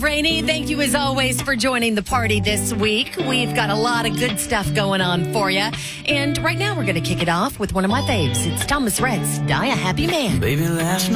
Rainey, thank you as always for joining the party this week. We've got a lot of good stuff going on for you. And right now we're going to kick it off with one of my faves. It's Thomas Rhett's Die a Happy Man. Baby, last night